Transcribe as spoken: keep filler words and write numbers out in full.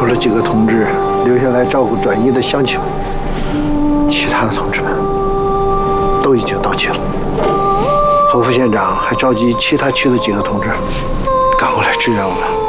除了几个同志留下来照顾转移的乡亲们，其他的同志们都已经到齐了。侯副县长还召集其他区的几个同志赶过来支援我们。